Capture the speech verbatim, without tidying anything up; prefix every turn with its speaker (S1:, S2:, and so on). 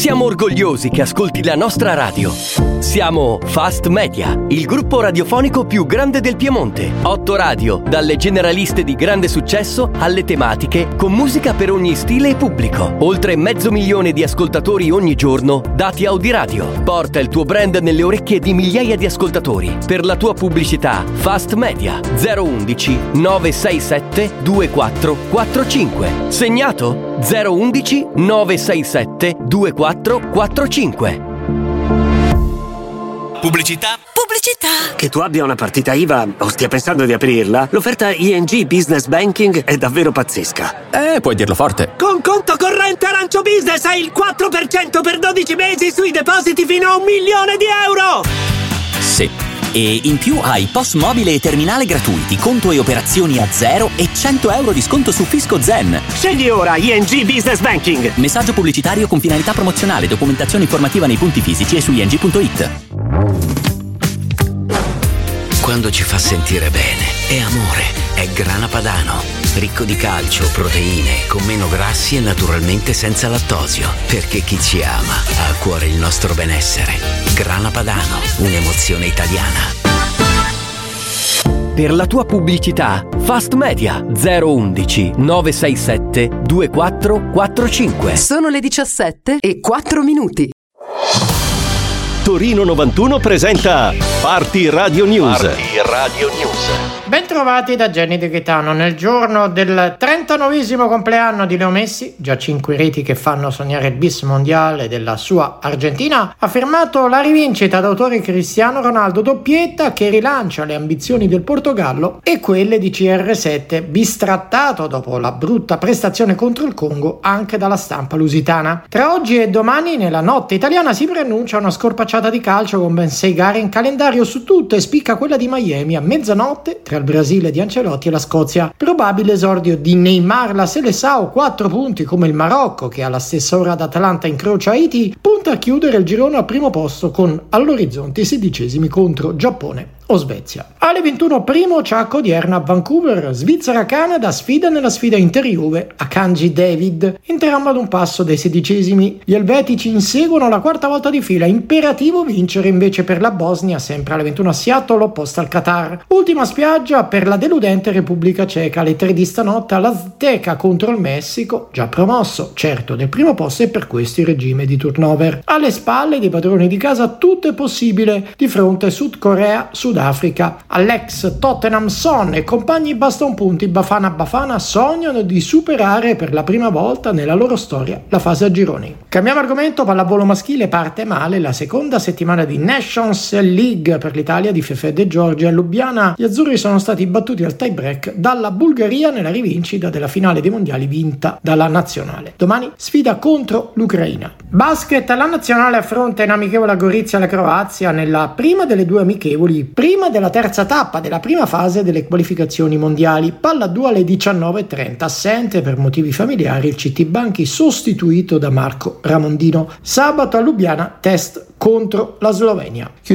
S1: Siamo orgogliosi che ascolti la nostra radio. Siamo Fast Media, il gruppo radiofonico più grande del Piemonte. Otto radio, dalle generaliste di grande successo alle tematiche, con musica per ogni stile e pubblico. Oltre mezzo milione di ascoltatori ogni giorno, dati Audiradio. Porta il tuo brand nelle orecchie di migliaia di ascoltatori. Per la tua pubblicità, Fast Media zero undici nove sei sette due quattro quattro cinque. Segnato? zero undici nove sei sette due quattro quattro cinque.
S2: Pubblicità?
S3: Pubblicità! Che tu abbia una partita I V A o stia pensando di aprirla, l'offerta I N G Business Banking è davvero pazzesca.
S2: Eh, puoi dirlo forte.
S3: Con conto corrente Arancio Business hai il quattro per cento per dodici mesi sui depositi fino a un milione di euro!
S2: Sì. E in più hai P O S mobile e terminale gratuiti, conto e operazioni a zero e cento euro di sconto su Fisco Zen.
S3: Scegli ora I N G Business Banking.
S2: Messaggio pubblicitario con finalità promozionale, documentazione informativa nei punti fisici e su i n g punto i t.
S4: Quando ci fa sentire bene, è amore, è Grana Padano. Ricco di calcio, proteine, con meno grassi e naturalmente senza lattosio. Perché chi ci ama ha a cuore il nostro benessere. Grana Padano, un'emozione italiana.
S1: Per la tua pubblicità, Fast Media zero undici nove sei sette due quattro quattro cinque.
S5: Sono le diciassette e quattro minuti.
S6: Torino novantuno presenta Party Radio News.
S7: Party Radio News.
S8: Bentrovati da Jenny De Gaetano. Nel giorno del trentanovesimo compleanno di Leo Messi, già cinque reti che fanno sognare il bis mondiale della sua Argentina, ha firmato la rivincita d'autore Cristiano Ronaldo, doppietta che rilancia le ambizioni del Portogallo e quelle di C R sette, bistrattato dopo la brutta prestazione contro il Congo anche dalla stampa lusitana. Tra oggi e domani nella notte italiana si preannuncia una scorpacciata di calcio con ben sei gare in calendario su tutte, e spicca quella di Miami a mezzanotte tra il Brasile di Ancelotti e la Scozia. Probabile esordio di Neymar, la Seleção, quattro punti come il Marocco che alla stessa ora ad Atalanta incrocia Haiti, punta a chiudere il girone al primo posto con all'orizzonte i sedicesimi contro Giappone o Svezia. Alle ventuno primo ciacco odierna a Vancouver, Svizzera-Canada, sfida nella sfida Inter-Juve a Kanji David, entrambe ad un passo dai sedicesimi. Gli elvetici inseguono la quarta volta di fila, imperativo vincere invece per la Bosnia, sempre alle ventuno a Seattle, opposta al Qatar. Ultima spiaggia per la deludente Repubblica Ceca alle tre di stanotte all'Azteca contro il Messico, già promosso, certo del primo posto, e per questo il regime di turnover. Alle spalle dei padroni di casa tutto è possibile, di fronte Sud Corea, Sudafrica. All'ex Tottenham Son e compagni baston punti Bafana Bafana sognano di superare per la prima volta nella loro storia la fase a gironi. Cambiamo argomento, pallavolo maschile, parte male la seconda settimana di Nations League per l'Italia di Fefede Giorgi. A Lubiana gli azzurri sono stati battuti al tie break dalla Bulgaria nella rivincita della finale dei mondiali vinta dalla nazionale. Domani sfida contro l'Ucraina. Basket, la nazionale affronta in amichevole a Gorizia la Croazia nella prima delle due amichevoli prima della terza tappa della prima fase delle qualificazioni mondiali. Palla due alle diciannove e trenta, assente per motivi familiari il C T Banchi sostituito da Marco Ramondino. Sabato a Lubiana test contro la Slovenia.